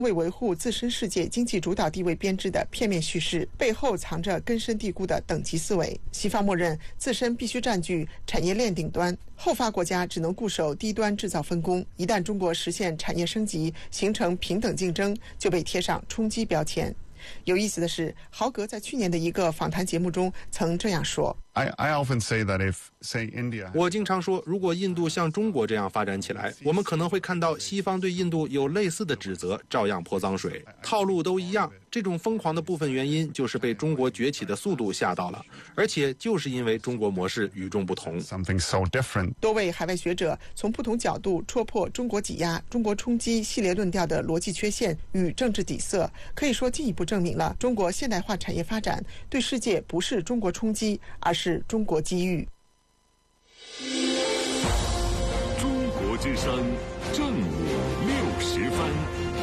为维护自身世界经济主导地位编织的片面叙事，背后藏着根深蒂固的等级思维。西方默认自身必须占据产业链顶端，后发国家只能固守低端制造分工。一旦中国实现产业升级，形成平等竞争，就被贴上冲击标签。有意思的是，豪格在去年的一个访谈节目中曾这样说。 我经常说，如果印度像中国这样发展起来，我们可能会看到西方对印度有类似的指责，照样泼脏水，套路都一样。这种疯狂的部分原因就是被中国崛起的速度吓到了，而且就是因为中国模式与众不同。 多位海外学者从不同角度戳破中国挤压、中国冲击系列论调的逻辑缺陷与政治底色，可以说进一步证明了中国现代化产业发展对世界不是中国冲击，而是中国机遇。 中国之声正午60分。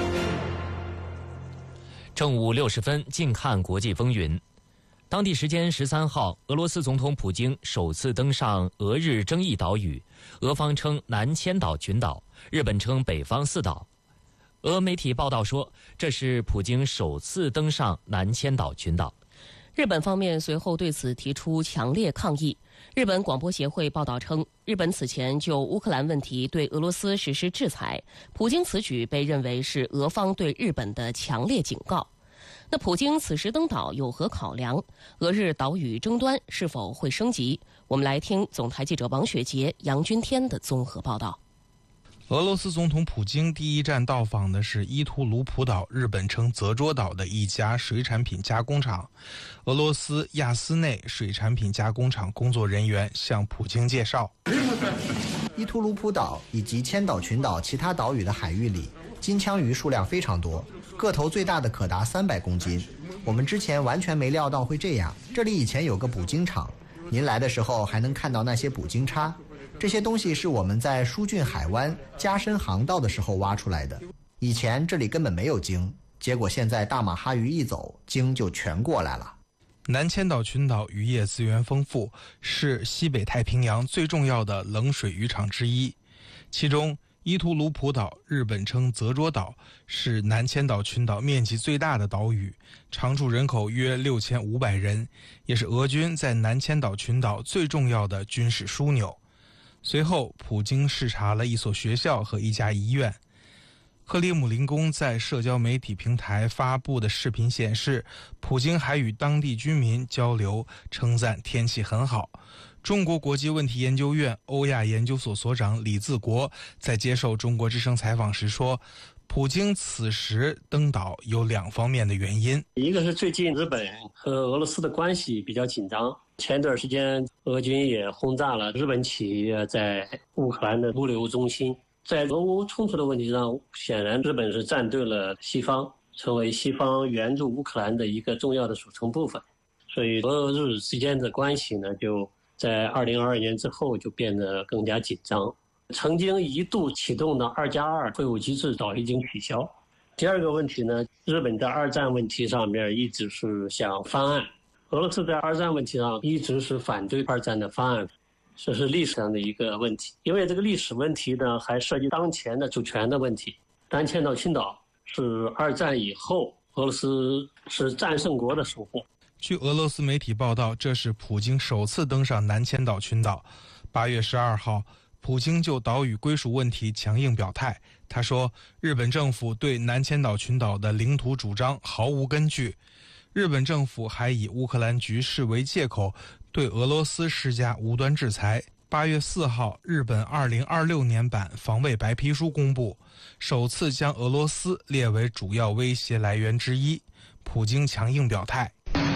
正午60分，近看国际风云。当地时间13号，俄罗斯总统普京首次登上俄日争议岛屿，俄方称南千岛群岛，日本称北方四岛。俄媒体报道说，这是普京首次登上南千岛群岛。 日本方面随后对此提出强烈抗议。日本广播协会报道称，日本此前就乌克兰问题对俄罗斯实施制裁，普京此举被认为是俄方对日本的强烈警告。那普京此时登岛有何考量？俄日岛屿争端是否会升级？我们来听总台记者王雪杰、杨君天的综合报道。 俄罗斯总统普京第一站到访的是伊图卢普岛，日本称泽捉岛的一家水产品加工厂。俄罗斯亚斯内水产品加工厂工作人员向普京介绍， 伊图卢普岛以及千岛群岛其他岛屿的海域里，金枪鱼数量非常多，个头最大的可达300公斤。我们之前完全没料到会这样。这里以前有个捕鲸场，您来的时候还能看到那些捕鲸叉。这些东西是我们在疏浚海湾加深航道的时候挖出来的，以前这里根本没有鲸，结果现在大马哈鱼一走，鲸就全过来了。 南千岛群岛渔业资源丰富，是西北太平洋最重要的冷水渔场之一。其中伊图卢普岛，日本称泽捉岛，是南千岛群岛面积最大的岛屿，常住人口约6500人，也是俄军在南千岛群岛最重要的军事枢纽。随后普京视察了一所学校和一家医院。克里姆林宫在社交媒体平台发布的视频显示，普京还与当地居民交流，称赞天气很好。中国国际问题研究院欧亚研究所所长李自国在接受中国之声采访时说，普京此时登岛有2方面的原因， 一个是最近日本和俄罗斯的关系比较紧张，前段时间俄军也轰炸了日本企业在乌克兰的物流中心。在俄乌冲突的问题上，显然日本是站对了西方，成为西方援助乌克兰的一个重要的组成部分。所以俄日之间的关系呢，就在2022年之后就变得更加紧张。曾经一度启动的2+2会晤机制早已经取消。第二个问题呢，日本在二战问题上面一直是想翻案，俄罗斯在二战问题上一直是反对二战的翻案，这是历史上的一个问题。因为这个历史问题呢，还涉及当前的主权的问题。南千岛群岛是二战以后俄罗斯是战胜国的收获。 据俄罗斯媒体报道，这是普京首次登上南千岛群岛。8月12号，普京就岛屿归属问题强硬表态。他说，日本政府对南千岛群岛的领土主张毫无根据。日本政府还以乌克兰局势为借口，对俄罗斯施加无端制裁。8月4号，日本2026年版防卫白皮书公布，首次将俄罗斯列为主要威胁来源之一。普京强硬表态，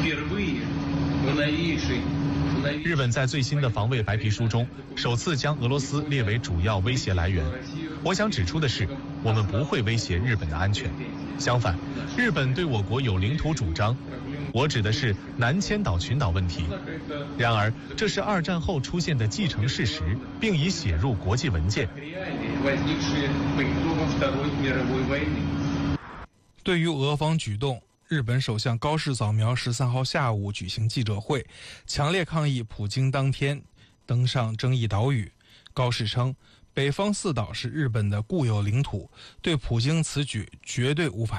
日本在最新的防卫白皮书中首次将俄罗斯列为主要威胁来源。我想指出的是，我们不会威胁日本的安全，相反，日本对我国有领土主张，我指的是南千岛群岛问题。然而，这是二战后出现的既成事实，并已写入国际文件。 对于俄方举动，日本首相高市早苗13号下午举行记者会，强烈抗议普京当天登上争议岛屿。高市称，北方四岛是日本的固有领土，对普京此举绝对无法